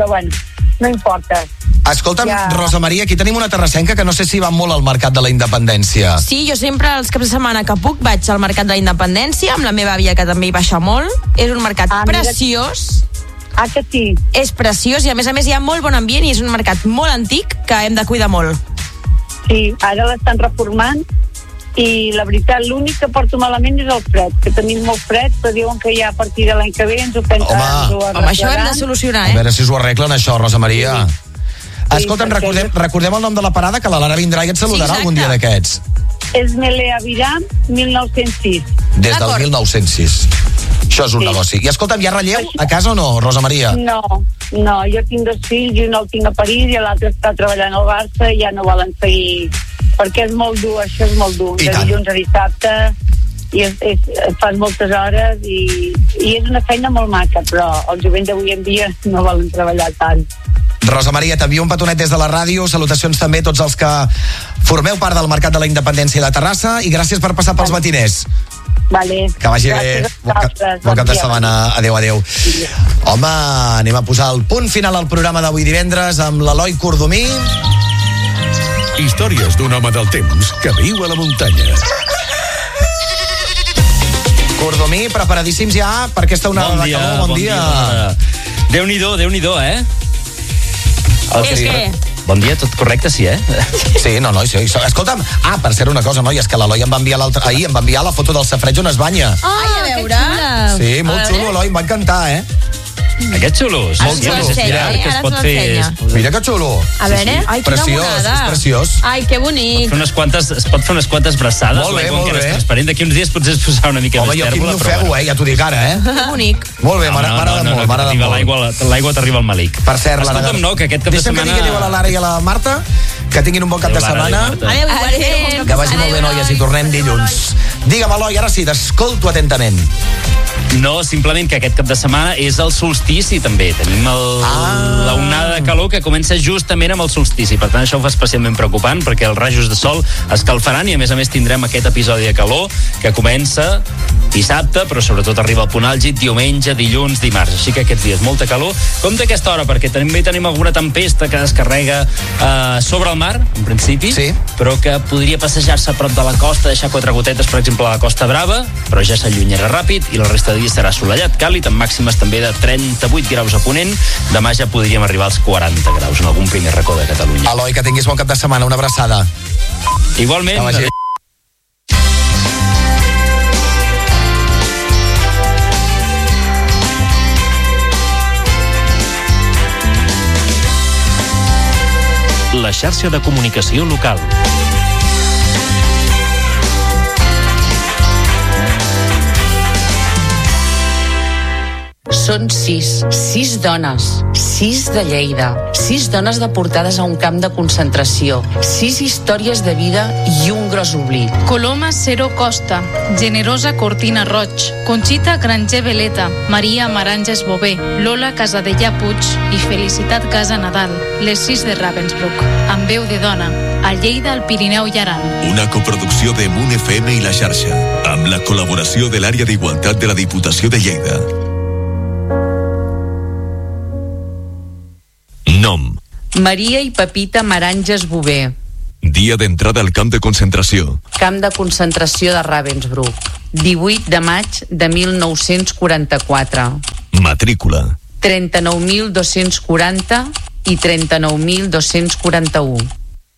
però bueno, no importa. Escolta'm, Rosa Maria, aquí tenim una terrassenca que no sé si va molt al Mercat de la Independència. Sí, jo sempre els caps de setmana que puc vaig al Mercat de la Independència, amb la meva àvia que també hi baixa molt. És un mercat preciós. Que sí? És preciós i a més hi ha molt bon ambient i és un mercat molt antic que hem de cuidar molt. Sí, ara l'estan reformant i la veritat, l'únic que porto malament és el fred, que tenim molt fred, però diuen que ja a partir de l'any que ve ens ho arreglaran. Home, això ho hem de solucionar, A veure si us ho arreglen, això, Rosa Maria. Sí. Escolta'm, recordem el nom de la parada, que la Lara vindrà i et saludarà algun dia d'aquests. És Melea Viram, 1906. Des del 1906. Això és un negoci. I escolta'm, hi ha relleu a casa o no, Rosa Maria? No, jo tinc 2 fills i un el tinc a París i l'altre està treballant al Barça i ja no volen seguir, perquè és molt dur, això és molt dur. De dilluns a dissabte i fas moltes hores i és una feina molt maca, però el jovent d'avui en dia no volen treballar tant. Rosa Maria, t'envio un petonet des de la ràdio, salutacions també a tots els que formeu part del Mercat de la Independència de Terrassa i gràcies per passar pels matiners. Vale. Que vagi bé. Bon cap de setmana. Adéu. Home, anem a posar el punt final al programa d'avui divendres amb l'Eloi Cordomí. Històries d'un home del temps que viu a la muntanya. Cordomí, preparadíssims ja per aquesta onada de calor. Bon dia. Déu-n'hi-do, eh? Què? Bon dia, tot correcte, sí, eh? Sí, no, sí. Escolta'm, per cert, una cosa, noi, és que l'Eloi em va enviar ahir em va enviar la foto del safareig on es banya. A veure. Sí, molt xulo, Eloi, em va encantar, Aquests xulos. Molt xulos. Mira que xulo. A veure, ai, quina monada. És preciós. Ai, que bonic. Es pot fer unes quantes braçades. Molt bé. Transparent. D'aquí uns dies potser es posarà una mica més tèrbola. Home, jo aquí m'ofego, ja t'ho dic ara, Que bonic. Molt bé, m'agrada molt. L'aigua t'arriba al malic. Per cert, escolta'm, no, que aquest cap de setmana... Deixa'm que digui a la Lara i a la Marta que tinguin un bon cap de setmana. Adéu. Que vagi molt bé, noies, i tornem dilluns. Digue'm, Eloi, ara sí, t'escolto atentament. No, simplement que aquest cap de setmana és el solstici, també. Tenim la onada de calor que comença justament amb el solstici. Per tant, això ho fa especialment preocupant, perquè els rajos de sol escalfaran i, a més, tindrem aquest episodi de calor que comença dissabte, però sobretot arriba al punt àlgid diumenge, dilluns, dimarts. Així que aquests dies molta calor. Compte aquesta hora, perquè també tenim alguna tempesta que descarrega sobre el mar, en principi, però que podria passejar-se a prop de la costa, deixar 4 gotetes, per exemple, a la Costa Brava, però ja s'allunyarà ràpid i la resta de dia serà assolellat, càlid, amb màximes també de 38 graus a Ponent. Demà ja podríem arribar als 40 graus en algun primer racó de Catalunya. Eloi, que tinguis bon cap de setmana. Una abraçada. Igualment. La xarxa de comunicació local. Són 6 dones, 6 de Lleida, 6 dones deportades a un camp de concentració, 6 històries de vida i un gros oblit. Coloma Cero Costa, Generosa Cortina Roig, Conxita Granger Veleta, Maria Maranges Bové, Lola Casadellà Puig i Felicitat Casa Nadal, les 6 de Ravensbrück, amb veu de dona, a Lleida, al Pirineu i Aran. Una coproducció de Munt FM i La Xarxa, amb la col·laboració de l'Àrea d'Igualtat de la Diputació de Lleida. Nom: Maria i Pepita Maranges Bové. Dia d'entrada al camp de concentració. Camp de concentració de Ravensbrück, 18 de maig de 1944. Matrícula: 39.240 i 39.241.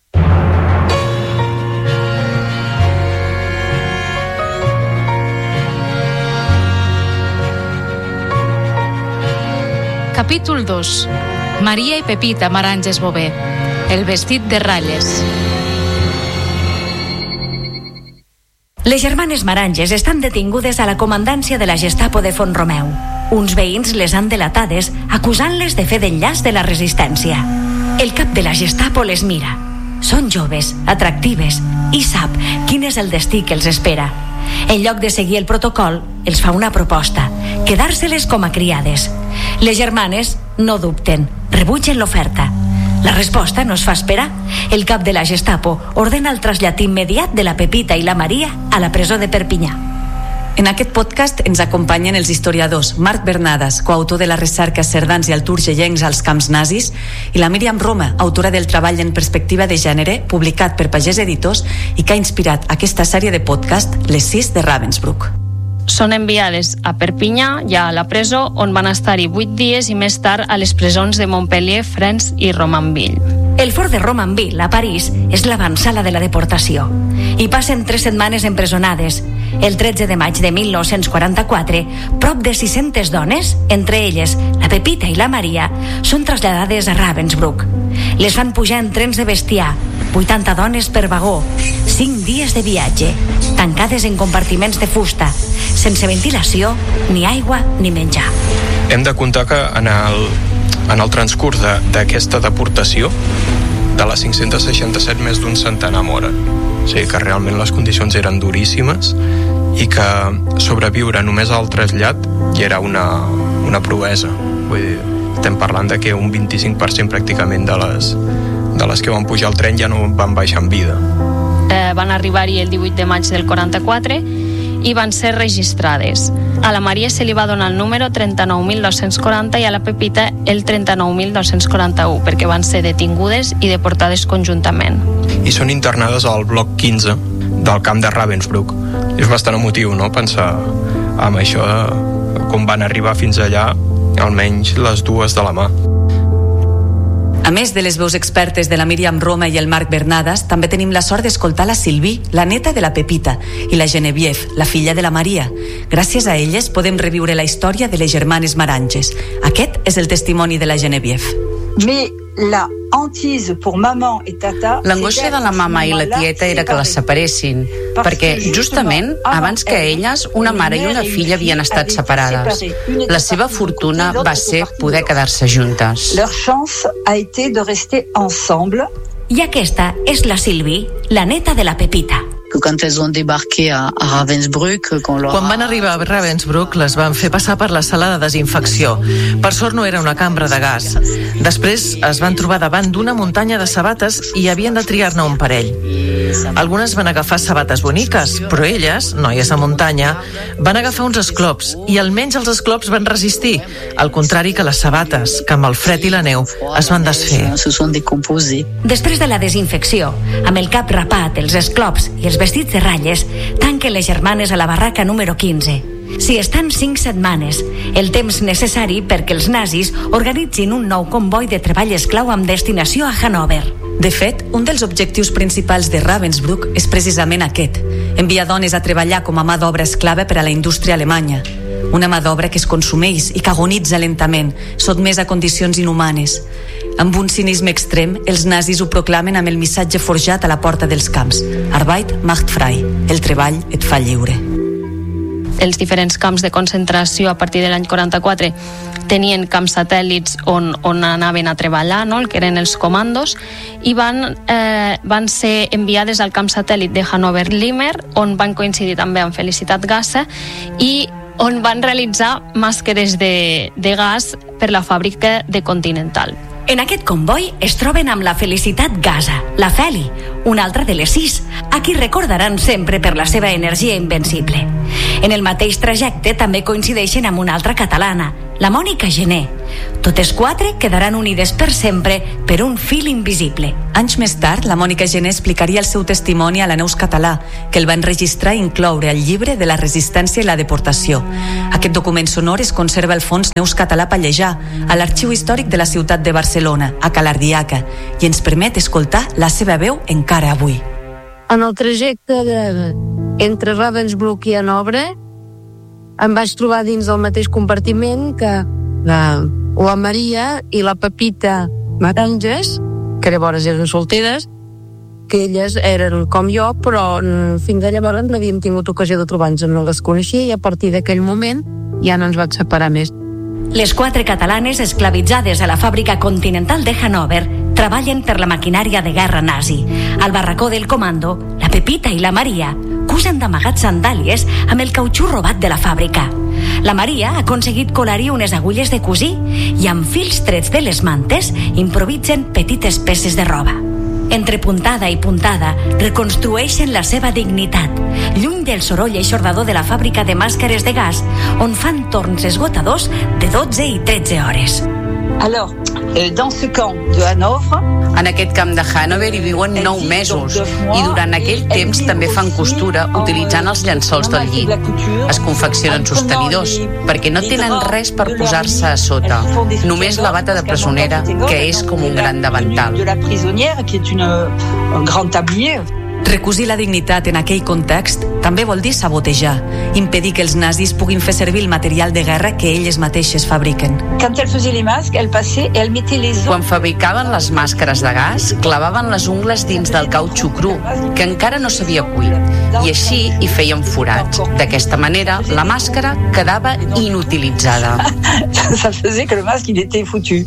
Capítol 2. Maria i Pepita Maranges Bové. El vestit de ratlles. Les germanes Maranges estan detingudes a la comandància de la Gestapo de Font-romeu. Uns veïns les han delatades acusant-les de fer d'enllaç de la resistència. El cap de la Gestapo les mira. Són joves, atractives, i sap quin és el destí que els espera. En lloc de seguir el protocol, els fa una proposta: quedar-se-les com a criades. Les germanes no dubten, rebutgen l'oferta. La resposta no es fa esperar. El cap de la Gestapo ordena el trasllat immediat de la Pepita i la Maria a la presó de Perpinyà. En aquest podcast ens acompanyen els historiadors Marc Bernades, coautor de la recerca Cerdans i alturs illencs als camps nazis, i la Míriam Roma, autora del treball en perspectiva de gènere, publicat per Pagès Editors i que ha inspirat aquesta sèrie de podcast Les 6 de Ravensbrück. Són enviades a Perpinyà, ja a la presó, on van estar-hi 8 dies i més tard a les presons de Montpellier, Frens i Romainville. El fort de Romainville, a París, és l'avantsala de la deportació. Hi passen 3 setmanes empresonades. El 13 de maig de 1944, prop de 600 dones, entre elles la Pepita i la Maria, són traslladades a Ravensbrück. Les fan pujar en trens de bestiar, 80 dones per vagó, 5 dies de viatge, tancades en compartiments de fusta, sense ventilació, ni aigua ni menjar. Hem de comptar que en el transcurs d'aquesta deportació, de les 567 més d'un centenar moren. O sigui que realment les condicions eren duríssimes i que sobreviure només al trasllat ja era una proesa. Vull dir, estem parlant de que un 25% pràcticament de les que van pujar al tren ja no van baixar en vida. Van arribar-hi el 18 de maig del 44 i van ser registrades. A la Maria se li va donar el número 39.240 i a la Pepita el 39.241 perquè van ser detingudes i deportades conjuntament. I són internades al bloc 15 del camp de Ravensbrück. És bastant emotiu, no?, pensar en això de com van arribar fins allà, almenys les dues de la mà. A més de les veus expertes de la Míriam Roma i el Marc Bernades, també tenim la sort d'escoltar la Sylvie, la neta de la Pepita, i la Geneviève, la filla de la Maria. Gràcies a elles podem reviure la història de les germanes Maranges. Aquest és el testimoni de la Geneviève. L'angoixa de la mama i la tieta era que les separessin, perquè justament abans que elles, una mare i una filla havien estat separades. La seva fortuna va ser poder quedar-se juntes. I aquesta és la Sylvie, la neta de la Pepita. Quan van arribar a Ravensbrück les van fer passar per la sala de desinfecció. Per sort no era una cambra de gas. Després es van trobar davant d'una muntanya de sabates i havien de triar-ne un parell. Algunes van agafar sabates boniques, però elles, noies de muntanya, van agafar uns esclops i almenys els esclops van resistir, al contrari que les sabates, que amb el fred i la neu es van desfer. Després de la desinfecció, amb el cap rapat, els esclops i els vestits de ratlles, tanquen les germanes a la barraca número 15. Si estan 5 setmanes, el temps necessari perquè els nazis organitzin un nou comboi de treball esclau amb destinació a Hannover. De fet, un dels objectius principals de Ravensbrück és precisament aquest, enviar dones a treballar com a mà d'obra esclava per a la indústria alemanya. Una mà d'obra que es consumeix i que agonitza lentament, sotmès a condicions inhumanes. Amb un cinisme extrem, els nazis ho proclamen amb el missatge forjat a la porta dels camps. Arbeit macht frei. El treball et fa lliure. Els diferents camps de concentració a partir de l'any 44 tenien camps satèl·lits on anaven a treballar, no?, el que eren els comandos, i van ser enviades al camp satèl·lit de Hannover-Limmer, on van coincidir també amb Felicitat Gassa, i on van realitzar màscares de gas per la fàbrica de Continental. En aquest comboi es troben amb la Felicitat Gassa, la Feli, una altra de les 6, a qui recordaran sempre per la seva energia invencible. En el mateix trajecte també coincideixen amb una altra catalana, la Mònica Gené. Totes 4 quedaran unides per sempre per un fil invisible. Anys més tard, la Mònica Gené explicaria el seu testimoni a la Neus Català, que el van registrar i incloure al llibre de la resistència i la deportació. Aquest document sonor es conserva al fons Neus Català Pallejà, a l'Arxiu Històric de la ciutat de Barcelona, a Calardiaca, i ens permet escoltar la seva veu encara avui. En el trajecte entre Ravensbrück i Hannover em vaig trobar dins del mateix compartiment que la Maria i la Pepita Maranges, que llavors eren solteres, que elles eren com jo, però fins llavors no havíem tingut ocasió de trobar-nos, no les coneixia, i a partir d'aquell moment ja no ens vam separar més. Les 4 catalanes esclavitzades a la fàbrica Continental de Hannover treballen per la maquinària de guerra nazi. Al barracó del comando, la Pepita i la Maria cusen d'amagat sandàlies amb el cautxú robat de la fàbrica. La Maria ha aconseguit colar-hi unes agulles de cosir i amb fils trets de les mantes improvisen petites peces de roba. Entre puntada i puntada, reconstrueixen la seva dignitat, lluny del soroll eixordador de la fàbrica de màscares de gas, on fan torns esgotadors de 12 i 13 hores. Alors, dans ce camp de Hanovre, en aquest camp de Hanover hi viuen 9 mesos i durant aquell temps també fan costura utilitzant els llençols del llit. Es confeccionen sostenidors perquè no tenen res per posar-se a sota, només la bata de presonera, que és com un gran davantal. Recosir la dignitat en aquell context també vol dir sabotejar, impedir que els nazis puguin fer servir el material de guerra que elles mateixes fabriquen. Quan fabricaven les màscares de gas, clavaven les ungles dins del cautxú cru, que encara no s'havia cuit, i així hi feien forats. D'aquesta manera, la màscara quedava inutilitzada. Ça faisait que le masque, il était foutu.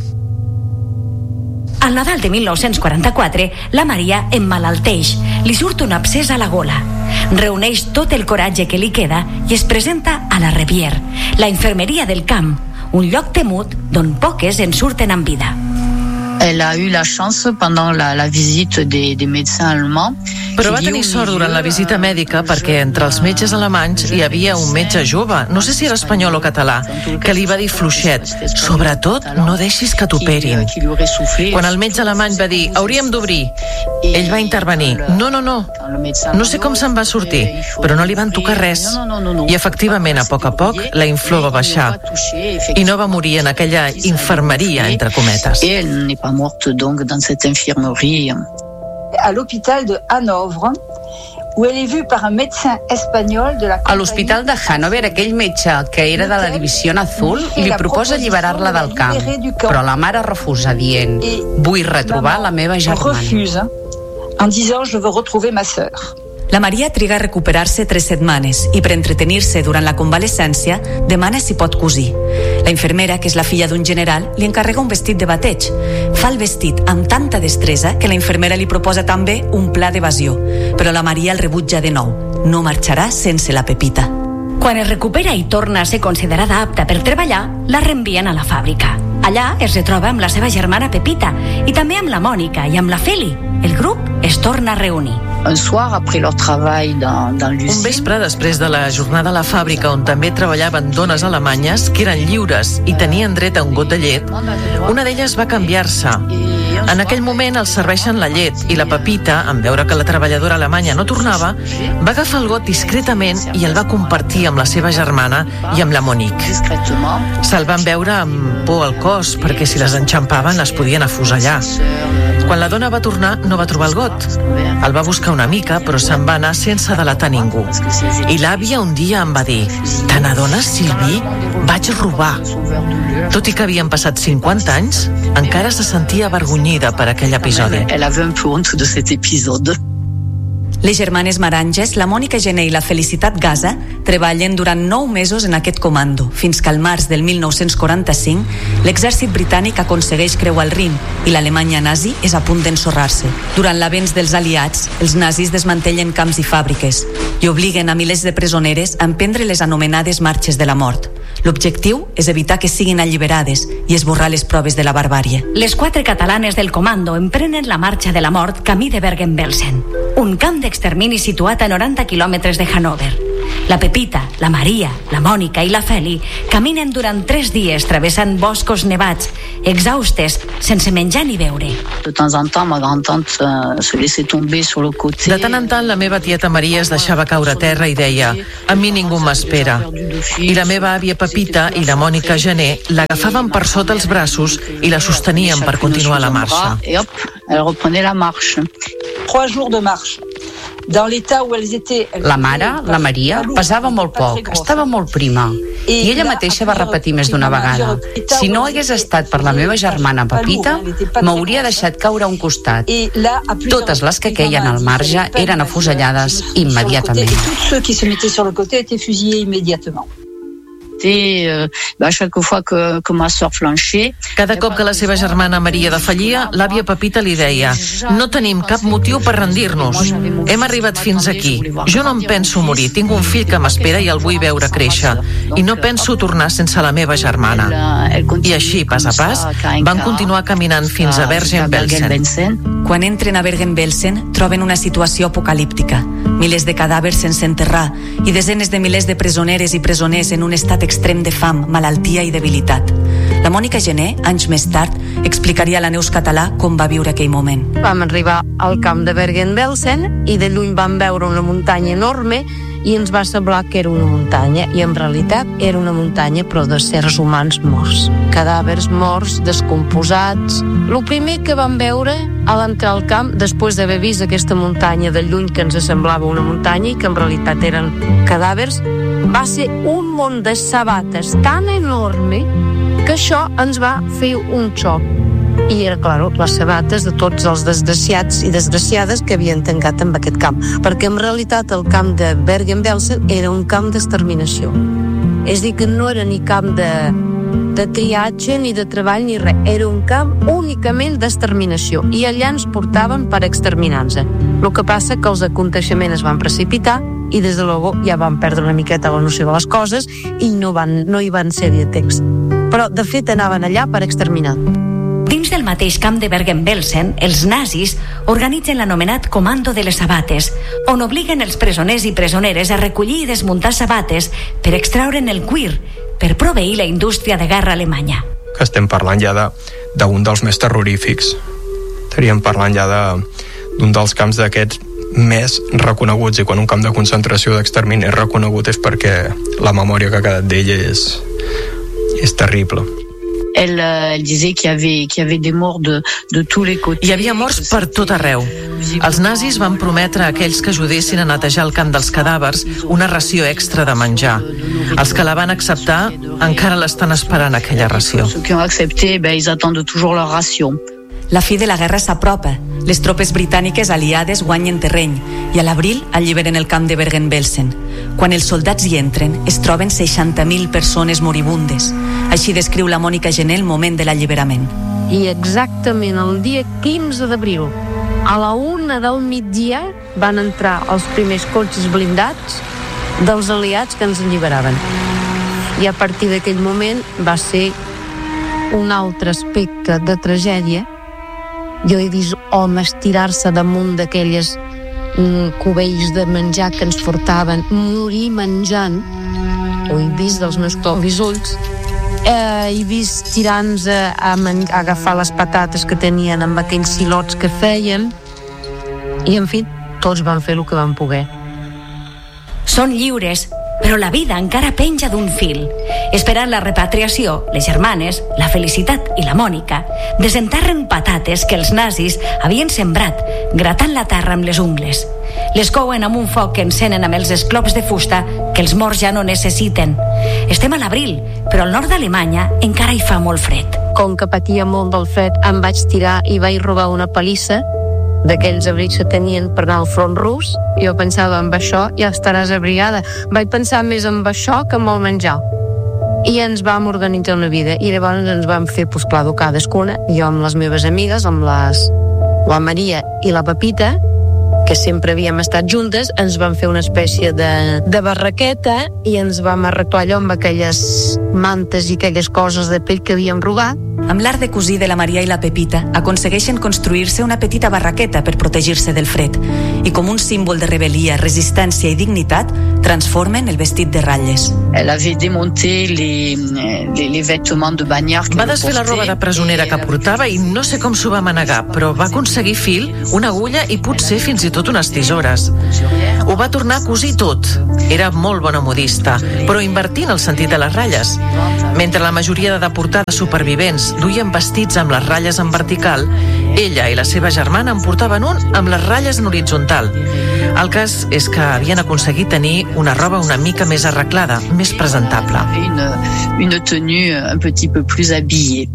Al Nadal de 1944, la Maria emmalalteix, li surt un abscés a la gola. Reuneix tot el coratge que li queda i es presenta a la Revier, la infermeria del camp, un lloc temut d'on poques en surten amb vida. Elle a eu la chance pendant la visite des médecins allemands. Però va tenir sort durant la visita mèdica perquè entre els metges alemanys hi havia un metge jove, no sé si era espanyol o català, que li va dir fluixet: sobretot no deixis que t'operin. Quan el metge alemany va dir hauríem d'obrir, ell va intervenir: no sé com se'n va sortir, però no li van tocar res. I efectivament, a poc la inflor va baixar i no va morir en aquella infermeria, entre cometes. Et elle n'est pas morte donc dans cette infirmerie. À l'hôpital de Hanovre, où elle est vue par un médecin espagnol de la A l'hospital de Hanover, aquell metge que era de la divisió azul li proposa alliberar-la del camp, però la mare refusa dient: vull retrobar la meva germana. En disant: je veux retrouver ma sœur. La Maria triga a recuperar-se 3 setmanes i per entretenir-se durant la convalescència demana si pot cosir. La infermera, que és la filla d'un general, li encarrega un vestit de bateig. Fa el vestit amb tanta destresa que la infermera li proposa també un pla d'evasió, però la Maria el rebutja de nou. No marxarà sense la Pepita. Quan es recupera i torna a ser considerada apta per treballar, la reenvien a la fàbrica. Allà es retroba amb la seva germana Pepita i també amb la Mònica i amb la Feli. El grup es torna a reunir. Un soir, après leur travail dans l'usine... Un vespre, després de la jornada a la fàbrica on també treballaven dones alemanyes que eren lliures i tenien dret a un got de llet, una d'elles va canviar-se. En aquell moment els serveixen la llet i la Pepita, en veure que la treballadora alemanya no tornava, va agafar el got discretament i el va compartir amb la seva germana i amb la Monique. Se'l van veure amb por al cos perquè si les enxampaven les podien afusellar. Quan la dona va tornar no va trobar el got. El va buscar una mica però se'n va anar sense delatar ningú. I l'àvia un dia em va dir: te n'adones, Sylvie? Vaig robar. Tot i que havien passat 50 anys, encara se sentia avergonyida per aquell episodi. Elle avait un peu honte de cet épisode. Les germanes Maranges, la Mònica Gené i la Felicitat Gaza treballen durant 9 mesos en aquest comando, fins que al març del 1945 l'exèrcit britànic aconsegueix creuar el Rin i l'Alemanya nazi és a punt d'ensorrar-se. Durant l'avenç dels aliats, els nazis desmantellen camps i fàbriques i obliguen a milers de presoneres a emprendre les anomenades marxes de la mort. L'objectiu és evitar que siguin alliberades i esborrar les proves de la barbàrie. Les 4 catalanes del comando emprenen la marxa de la mort camí de Bergen-Belsen, un camp d'extermini situat a 90 quilòmetres de Hannover. La Pepita, la Maria, la Mònica i la Feli caminen durant 3 dies travessant boscos nevats, exhaustes, sense menjar ni beure. De temps en temps, ma grand-tante se laissait tomber sur le côté. De tant en tant, la meva tieta Maria es deixava caure a terra i deia: a mi ningú m'espera. I la meva àvia Pepita i la Mònica Gené l'agafaven per sota els braços i la sostenien per continuar la marxa. Et hop, elle reprenait la marche. 3 jours de marche. Dans l'état où elles étaient... La mare, la Maria, pesava molt poc, estava molt prima. I ella mateixa va repetir més d'una vegada: si no hagués estat per la meva germana Pepita, m'hauria deixat caure a un costat. Totes les que queien al marge eren afusellades immediatament. Tous ceux qui se mettaient sur le côté étaient fusillés immédiatement. Chaque fois que ma sœur flanchait... Cada cop que la seva germana Maria defallia, l'àvia Pepita li deia: no tenim cap motiu per rendir-nos. Hem arribat fins aquí. Jo no em penso morir. Tinc un fill que m'espera i el vull veure créixer. I no penso tornar sense la meva germana. I així, pas a pas, van continuar caminant fins a Bergen-Belsen. Quan entren a Bergen-Belsen, troben una situació apocalíptica. Milers de cadàvers sense enterrar i desenes de milers de presoneres i presoners en un estat extrem de fam, malaltia i debilitat. La Mònica Gené, anys més tard, explicaria a la Neus Català com va viure aquell moment. Vam arribar al camp de Bergen-Belsen i de lluny vam veure una muntanya enorme i ens va semblar que era una muntanya, i en realitat era una muntanya però de sers humans morts, cadàvers morts, descomposats. El primer que vam veure a l'entrar al camp, després d'haver vist aquesta muntanya de lluny que ens semblava una muntanya i que en realitat eren cadàvers, va ser un munt de sabates tan enorme que això ens va fer un xoc. I era, clar, les sabates de tots els desgraciats i desgraciades que havien tancat amb aquest camp, perquè en realitat el camp de Bergen-Belsen era un camp d'exterminació. És a dir, que no era ni camp de triatge, ni de treball, ni res. Era un camp únicament d'exterminació, i allà ens portaven per exterminar-nos. El que passa que els aconteixements es van precipitar i des de luego ja van perdre una miqueta la noció de les coses i no hi van ser de text. Però, de fet, anaven allà per exterminar. Dins del mateix camp de Bergen-Belsen, els nazis organitzen l'anomenat Comando de les Sabates, on obliguen els presoners i presoneres a recollir i desmuntar sabates per extraure'n el cuir, per proveir la indústria de guerra alemanya. Que estem parlant ja d'un dels més terrorífics. Estaríem parlant ja d'un dels camps d'aquests més reconeguts, i quan un camp de concentració d'extermini és reconegut és perquè la memòria que ha quedat d'ell és terrible. Elle disait qu'il y avait des morts de tous les côtés. Hi havia morts per tot arreu. Els nazis van prometre a aquells que ajudessin a netejar el camp dels cadàvers una ració extra de menjar. Els que la van acceptar encara l'estan esperant, aquella ració. Ceux qui ont accepté, ils attendent toujours leur ration. La fi de la guerra s'apropa. Les tropes britàniques aliades guanyen terreny i a l'abril alliberen el camp de Bergen-Belsen. Quan els soldats hi entren, es troben 60.000 persones moribundes. Així descriu la Mònica Gené el moment de l'alliberament. I exactament el dia 15 d'abril, a la 1 del migdia, van entrar els primers cotxes blindats dels aliats que ens alliberaven. I a partir d'aquell moment va ser un altre aspecte de tragèdia. Jo he vist homes tirar-se damunt d'aquelles cubells de menjar que ens portaven, morir menjant. Ho he vist dels meus propis ulls. He vist tirant-nos a agafar les patates que tenien amb aquells silots que feien. I, en fi, tots van fer el que van poder. Són lliures, però la vida encara penja d'un fil. Esperant la repatriació, les germanes, la Felicitat i la Mònica desenterren patates que els nazis havien sembrat, gratant la terra amb les ungles. Les couen amb un foc que encenen amb els esclops de fusta que els morts ja no necessiten. Estem a l'abril, però al nord d'Alemanya encara hi fa molt fred. Com que patia molt del fred, em vaig tirar i vaig robar una palissa d'aquells abrics que tenien per anar al front rus. Jo pensava, amb això ja estaràs abrigada. Vaig pensar més amb això que amb el menjar. I ens vam organitzar una vida, i llavors ens vam fer, clar, cadascuna, jo amb les meves amigues, amb la Maria i la Pepita, que sempre havíem estat juntes, ens vam fer una espècie de barraqueta i ens vam arreglar allò amb aquelles mantes i aquelles coses de pell que havíem robat. Amb l'art de cosir de la Maria i la Pepita aconsegueixen construir-se una petita barraqueta per protegir-se del fred i com un símbol de rebel·lia, resistència i dignitat transformen el vestit de ratlles. Elle avait démonté les vêtements de bagnard. Va desfer la roba de presonera que portava i no sé com s'ho va manegar, però va aconseguir fil, una agulla i potser fins i tot unes tisores. Ho va tornar a cosir tot. Era molt bona modista, però invertint el sentit de les ratlles. Mentre la majoria de deportades supervivents duien vestits amb les ratlles en vertical, ella i la seva germana en portaven un amb les ratlles en horitzontal. El cas és que havien aconseguit tenir una roba una mica més arreglada, més presentable. Une tenue un petit peu plus habillée.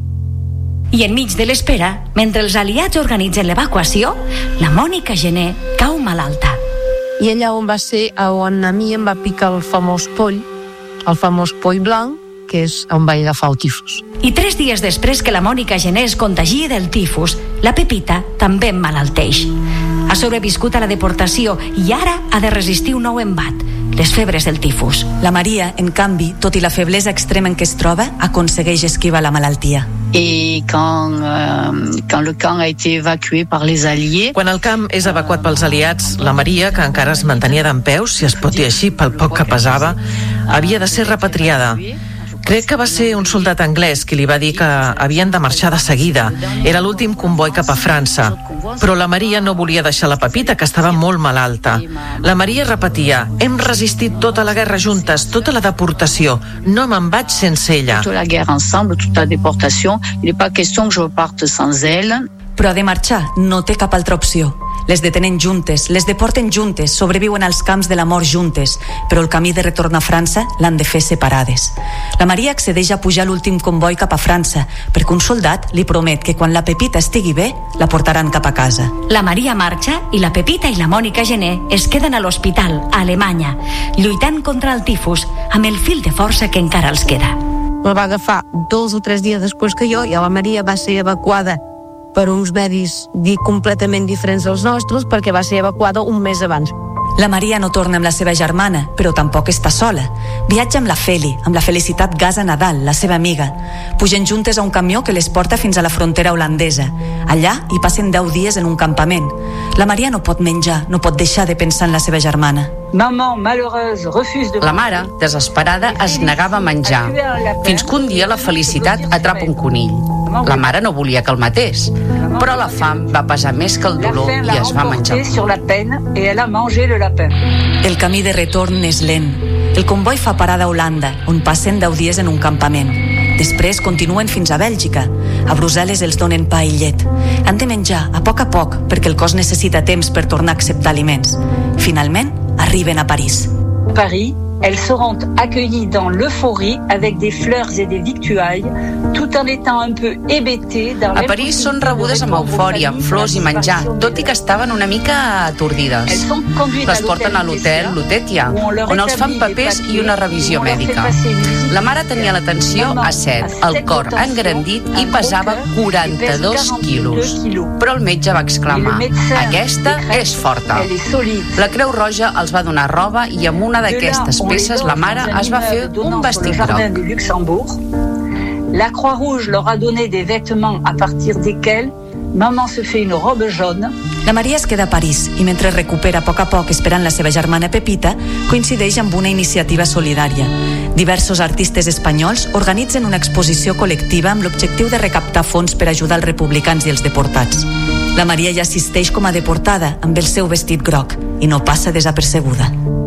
I enmig de l'espera, mentre els aliats organitzen l'evacuació, la Mònica Gené cau malalta. I allà on va ser, on a mi em va picar el famós poll blanc, que és on vaig agafar el tifus. I 3 dies després que la Mònica Gené es contagia del tifus, la Pepita també emmalalteix. Ha sobreviscut a la deportació i ara ha de resistir un nou embat, les febres del tifus. La Maria, en canvi, tot i la feblesa extrema en què es troba, aconsegueix esquivar la malaltia. Et quand le camp a été évacué par les Alliés... Quan el camp és evacuat pels aliats, la Maria, que encara es mantenia dempeus, si es pot dir així, pel poc que pesava, havia de ser repatriada. Crec que va ser un soldat anglès qui li va dir que havien de marxar de seguida. Era l'últim comboi cap a França. Però la Maria no volia deixar la Pepita, que estava molt malalta. La Maria repetia: hem resistit tota la guerra juntes, tota la deportació. No me'n vaig sense ella. Tota la guerra ensemble, tota la deportació. Il n'est pas question que je parte sans elle. Però ha de marxar, no té cap altra opció. Les detenen juntes, les deporten juntes, sobreviuen als camps de la mort juntes, però el camí de retorn a França l'han de fer separades. La Maria accedeix a pujar l'últim comboi cap a França, perquè un soldat li promet que quan la Pepita estigui bé, la portaran cap a casa. La Maria marxa i la Pepita i la Mònica Gené es queden a l'hospital, a Alemanya, lluitant contra el tifus, amb el fil de força que encara els queda. La va agafar 2 o 3 dies després que jo, i la Maria va ser evacuada per uns medis completament diferents dels nostres, perquè va ser evacuada un mes abans. La Maria no torna amb la seva germana, però tampoc està sola. Viatja amb la Feli, amb la Felicitat Gaza Nadal, la seva amiga. Pugen juntes a un camió que les porta fins a la frontera holandesa. Allà hi passen 10 dies en un campament. La Maria no pot menjar, no pot deixar de pensar en la seva germana. La mare, desesperada, es negava a menjar, fins que un dia la Felicitat atrapa un conill. La mare no volia que el matés, però la fam va pesar més que el dolor i es va menjar. El camí de retorn és lent. El comboi fa parada a Holanda, on passen 10 dies en un campament. Després continuen fins a Bèlgica. A Brussel·les els donen pa i llet. Han de menjar a poc, perquè el cos necessita temps per tornar a acceptar aliments. Finalment, arriben a París. Paris, elles seront accueillies dans l'euphorie avec des fleurs et des victuailles, tout en étant un peu hébétées dans A París són rebudes amb eufòria, amb flors i menjar, tot i que estaven una mica atordides. Les porten a l'hotel Lutetia, on els fan papers i una revisió mèdica. La mare tenia la tensió a 7, el cor engrandit i pesava 42 quilos. Però el metge va exclamar: aquesta és forta. La Creu Roja els va donar roba i amb una d'aquestes peces la mare es va fer un vestit groc. La Croix-Rouge leur a donné des vêtements à partir desquels maman se fait une robe jaune. La Maria es queda a París i mentre recupera a poc esperant la seva germana Pepita, coincideix amb una iniciativa solidària. Diversos artistes espanyols organitzen una exposició col·lectiva amb l'objectiu de recaptar fons per ajudar els republicans i els deportats. La Maria hi assisteix com a deportada amb el seu vestit groc i no passa desapercebuda.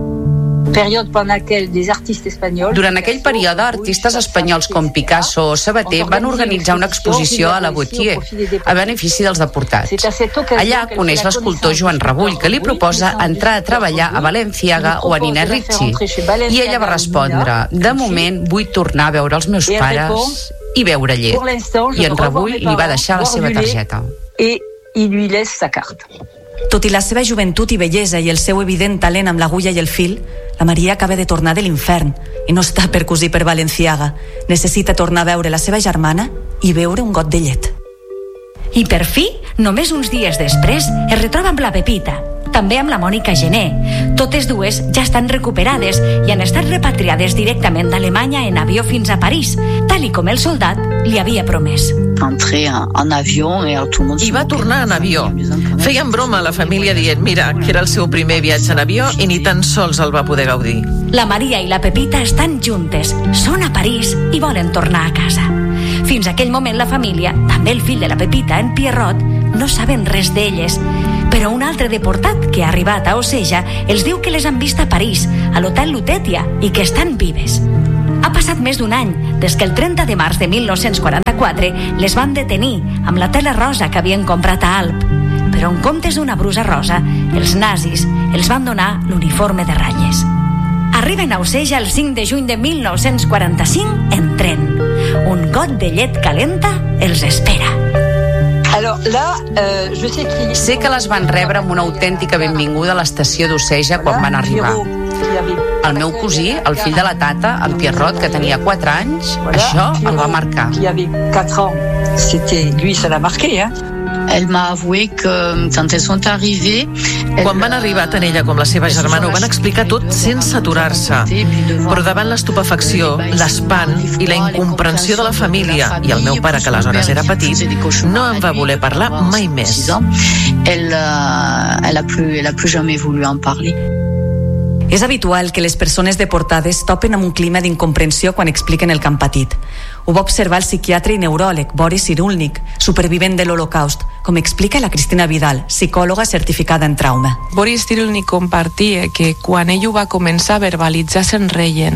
Durant aquell període, artistes espanyols com Picasso o Sabater van organitzar una exposició a la Gautier a benefici dels deportats. Allà coneix l'escultor Joan Rebull, que li proposa entrar a treballar a Balenciaga o a Nina Ricci. I ella va respondre: de moment vull tornar a veure els meus pares i beure llet. I en Rebull li va deixar la seva targeta. Tot i la seva joventut i bellesa i el seu evident talent amb l'agulla i el fil, la Maria acaba de tornar de l'infern i no està per cosir per Balenciaga. Necessita tornar a veure la seva germana i beure un got de llet. I per fi, només uns dies després, es retroba amb la Pepita, també amb la Mònica Gené. Totes dues ja estan recuperades i han estat repatriades directament d'Alemanya en avió fins a París, tal i com el soldat li havia promès. I va tornar en avió. Feien broma a la família dient, mira, que era el seu primer viatge en avió i ni tan sols el va poder gaudir. La Maria i la Pepita estan juntes, són a París i volen tornar a casa. Fins aquell moment la família, també el fill de la Pepita, en Pierrot, no saben res d'elles. Però un altre deportat que ha arribat a Oceja els diu que les han vist a París, a l'hotel Lutetia, i que estan vives. Ha passat més d'un any des que el 30 de març de 1944 les van detenir amb la tela rosa que havien comprat a Alp. Però en comptes d'una brusa rosa, els nazis els van donar l'uniforme de ratlles. Arriben a Oceja el 5 de juny de 1945 en tren. Un got de llet calenta els espera. Sé que les van rebre amb una autèntica benvinguda a l'estació d'Oceja quan van arribar. El meu cosí, el fill de la tata, en Pierrot, que tenia 4 anys, això el va marcar. Elle m'a avoué que quand elles sont arrivées... Quan van arribar tant ella com la seva germana ho van explicar tot sense aturar-se. Però davant l'estupefacció, l'espant i la incomprensió de la família i el meu pare, que aleshores era petit, no en va voler parlar mai més. Elle a plus jamais voulu en parler. És habitual que les persones deportades topen amb un clima d'incomprensió quan expliquen el que han patit. Ho va observar el psiquiatre i neuròleg Boris Cyrulnik, supervivent de l'Holocaust, com explica la Cristina Vidal, psicòloga certificada en trauma. Boris Cyrulnik compartia que quan ell ho va començar a verbalitzar se'n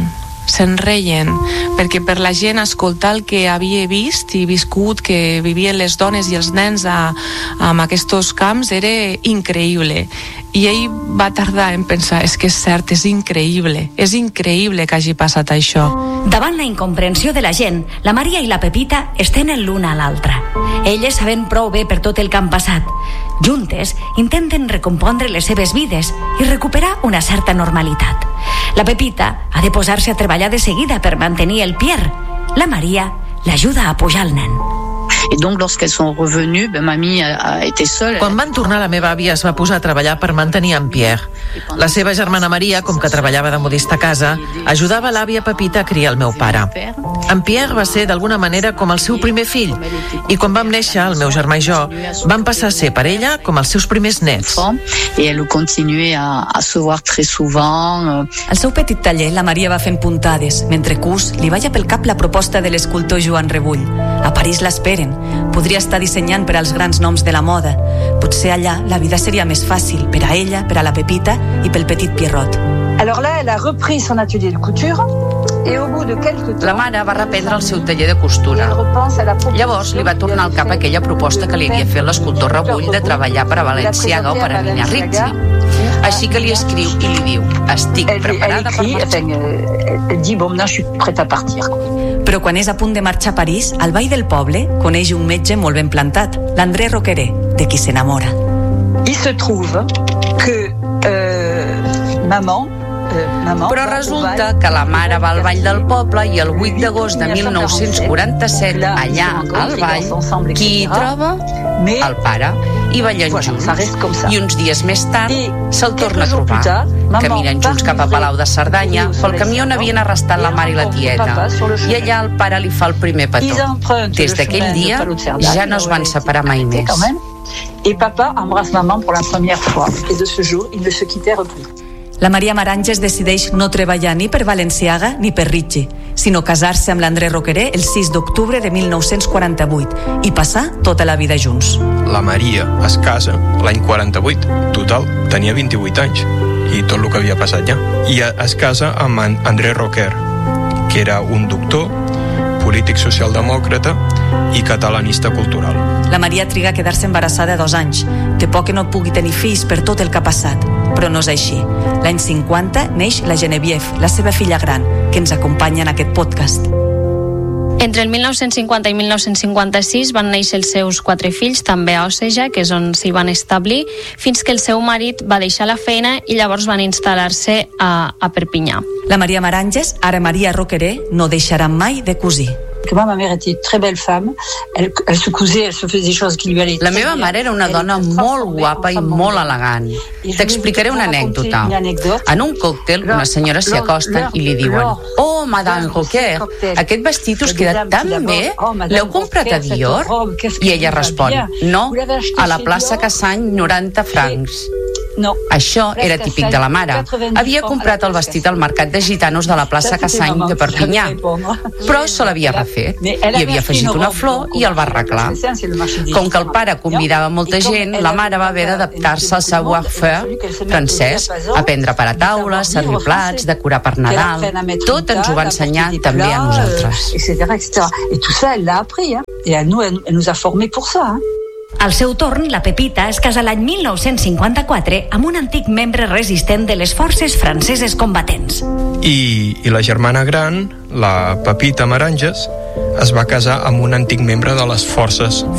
reien, perquè per la gent escoltar el que havia vist i viscut, que vivien les dones i els nens en aquests camps, era increïble. I ell va tardar en pensar, és que és cert, és increïble que hagi passat això. Davant la incomprensió de la gent, la Maria i la Pepita es tenen l'una a l'altra. Elles saben prou bé per tot el que han passat. Juntes intenten recompondre les seves vides i recuperar una certa normalitat. La Pepita ha de posar-se a treballar de seguida per mantenir el Pierre. La Maria l'ajuda a pujar el nen. Et donc, lorsqu'elles sont revenues, mamie a été seule. Quan van tornar, la meva àvia es va posar a treballar per mantenir en Pierre. La seva germana Maria, com que treballava de modista a casa, ajudava l'àvia Pepita a criar el meu pare. En Pierre va ser d'alguna manera com el seu primer fill, i quan vam néixer, el meu germà i jo, vam passar a ser per ella com els seus primers nets. Et elle continuait à se voir très souvent. Al seu petit taller, la Maria va fent puntades, mentre cus li balla pel cap la proposta de l'escultor Joan Rebull. A París l'esperen. Podria estar dissenyant per als grans noms de la moda. Potser allà la vida seria més fàcil per a ella, per a la Pepita i pel petit Pierrot. Alors là, elle a repris son atelier de couture. La mare va reprendre el seu taller de costura. Llavors li va tornar al cap aquella proposta que li havia fet l'escultor Rebull de treballar per a Balenciaga o per a Nina Ricci. Així que li escriu i li diu: estic preparada per marxar. Però quan és a punt de marxar a París, al ball del poble coneix un metge molt ben plantat, l'André Roqueré, de qui s'enamora. Il se trouve que maman. Però resulta que la mare va al ball del poble i el 8 d'agost de 1947, allà al ball, qui hi troba? El pare. I ballen junts. I uns dies més tard se'l torna a trobar. Caminen junts cap a Palau de Cerdanya, pel camí on havien arrestat la mare i la tieta. I allà el pare li fa el primer petó. Des d'aquell dia ja no es van separar mai més. Et papa embrasse maman pour la première fois. Et de ce jour, ils ne se quittèrent plus. La Maria Maranges decideix no treballar ni per Balenciaga ni per Ricci, sinó casar-se amb l'André Roqueré el 6 d'octubre de 1948 i passar tota la vida junts. La Maria es casa l'any 48, total, tenia 28 anys, i tot el que havia passat ja. I es casa amb André Roquer, que era un doctor, polític socialdemòcrata i catalanista cultural. La Maria triga a quedar-se embarassada 2 anys. Té por que no pugui tenir fills per tot el que ha passat, però no és així. L'any 50 neix la Geneviève, la seva filla gran, que ens acompanya en aquest podcast. Entre el 1950 i 1956 van néixer els seus 4 fills, també a Oceja, que és on s'hi van establir, fins que el seu marit va deixar la feina i llavors van instal·lar-se a Perpinyà. La Maria Maranges, ara Maria Roqueré, no deixarà mai de cosir. Ma mère était une très belle femme. Elle se cousait, elle se faisait des choses qui lui allaient. La meva mare era una dona molt guapa i molt elegant. T'explicaré una anècdota. En un còctel, una senyora s'hi acosta i li diuen: oh, Madame Roquer, aquest vestit us queda tan bé, l'heu comprat a Dior? I ella respon: no, a la plaça Cassany, 90 francs. No. Això era típic de la mare. Havia comprat el vestit al mercat de gitanos de la plaça Cassany de Perpinyà, però se l'havia refet. Hi havia afegit una flor i el va arreglar. Com que el pare convidava molta gent, la mare va haver d'adaptar-se al savoir-faire francès, aprendre per a taula, servir plats, decorar per Nadal. Tot ens ho va ensenyar també a nosaltres. Et tout ça, elle l'a appris. Et à nous, elle nous a formés pour ça. Al seu torn, la Pepita es casa l'any 1954 amb un antic membre resistent de les forces franceses combatents. I la germana gran, la Pepita Maranges, es va casar amb un antic membre de les forces